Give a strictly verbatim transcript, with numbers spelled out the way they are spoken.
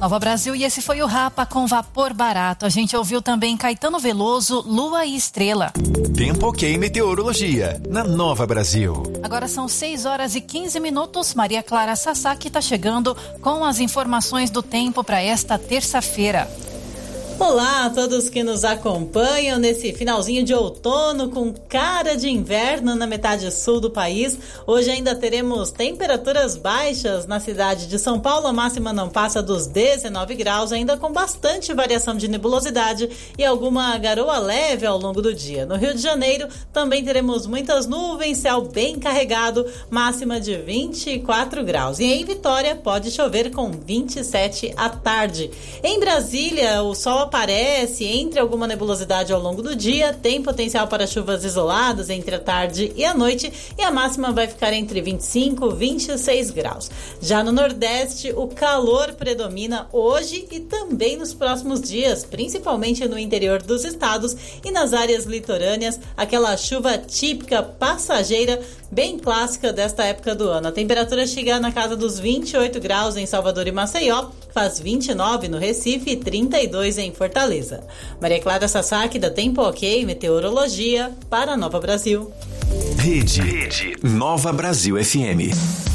Nova Brasil, e esse foi o Rapa com Vapor Barato. A gente ouviu também Caetano Veloso, Lua e Estrela. Tempo Ok Meteorologia, na Nova Brasil. Agora são seis horas e quinze minutos. Maria Clara Sasaki está chegando com as informações do tempo para esta terça-feira. Olá a todos que nos acompanham nesse finalzinho de outono com cara de inverno na metade sul do país. Hoje ainda teremos temperaturas baixas na cidade de São Paulo. A máxima não passa dos dezenove graus, ainda com bastante variação de nebulosidade e alguma garoa leve ao longo do dia. No Rio de Janeiro também teremos muitas nuvens, céu bem carregado, máxima de vinte e quatro graus. E em Vitória pode chover com vinte e sete à tarde. Em Brasília, o sol aparece entre alguma nebulosidade ao longo do dia, tem potencial para chuvas isoladas entre a tarde e a noite, e a máxima vai ficar entre vinte e cinco e vinte e seis graus. Já no Nordeste, o calor predomina hoje e também nos próximos dias, principalmente no interior dos estados e nas áreas litorâneas, aquela chuva típica passageira, bem clássica desta época do ano. A temperatura chega na casa dos vinte e oito graus em Salvador e Maceió, faz vinte e nove no Recife e trinta e dois em Fortaleza. Maria Clara Sasaki, da Tempo Ok Meteorologia, para Nova Brasil. Rede, Rede Nova Brasil F M.